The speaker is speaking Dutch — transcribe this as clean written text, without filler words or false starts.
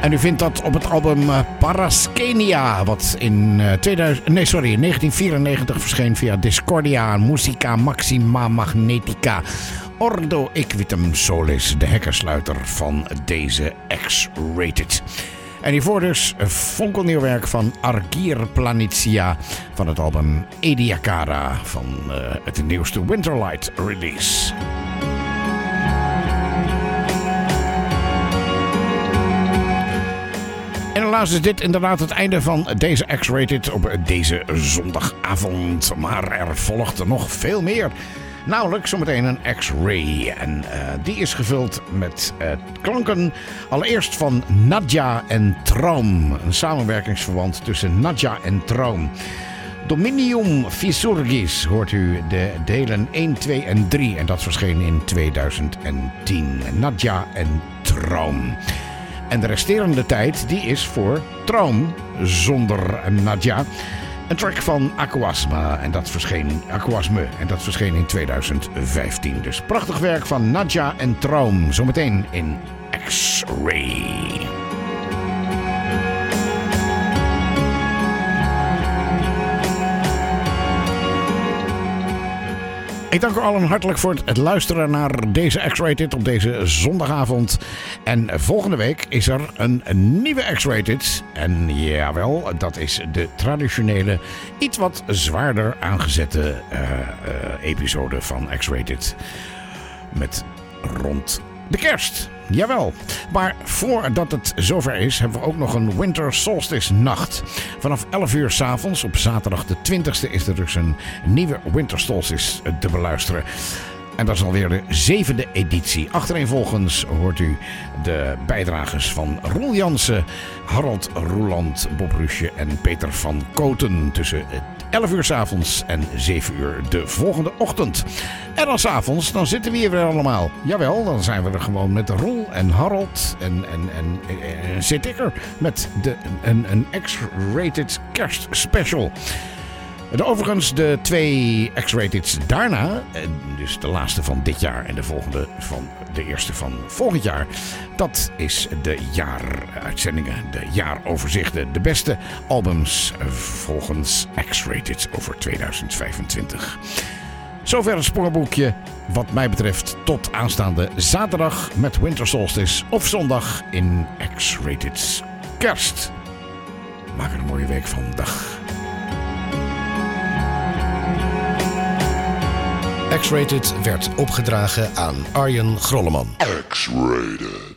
En u vindt dat op het album Paraskenia, wat in 1994 verscheen via Discordia, Musica Maxima Magnetica. Ordo Equitum Solis, de hekkersluiter van deze X-Rated. En hiervoor dus fonkelnieuw werk van Argir Planitia van het album Ediacara van het nieuwste Winterlight release. En helaas is dit inderdaad het einde van deze X-Rated op deze zondagavond. Maar er volgt nog veel meer. Namelijk zometeen een X-Ray. En die is gevuld met klanken. Allereerst van Nadja en Traum. Een samenwerkingsverband tussen Nadja en Traum. Dominium Fissurgis hoort u de delen 1, 2 en 3. En dat verscheen in 2010. Nadja en Traum. En de resterende tijd die is voor Traum zonder Nadja. Een track van Aquasme en dat verscheen in 2015. Dus prachtig werk van Nadja en Traum. Zometeen in X-Ray. Ik dank u allen hartelijk voor het luisteren naar deze X-Rated op deze zondagavond. En volgende week is er een nieuwe X-Rated. En jawel, dat is de traditionele, iets wat zwaarder aangezette episode van X-Rated. Met rond de kerst. Jawel. Maar voordat het zover is, hebben we ook nog een Winter Solstice nacht. Vanaf 11 uur 's avonds op zaterdag de 20e is er dus een nieuwe Winter Solstice te beluisteren. En dat is alweer de 7e editie. Achtereenvolgens hoort u de bijdragers van Roel Jansen, Harold Roeland, Bob Rusje en Peter van Koten tussen 11 uur 's avonds en 7 uur de volgende ochtend. En dan 's avonds, dan zitten we hier weer allemaal. Jawel, dan zijn we er gewoon met Roel en Harold en zit ik er met een X-Rated kerstspecial. Overigens de 2 X-Rateds daarna, dus de laatste van dit jaar en de eerste van volgend jaar, dat is de jaaruitzendingen, de jaaroverzichten, de beste albums volgens X-Rateds over 2025. Zover het spoorboekje wat mij betreft tot aanstaande zaterdag met Winter Solstice of zondag in X-Rateds kerst. Maak er een mooie week van. Dag. X-Rated werd opgedragen aan Arjen Grolleman. X-Rated.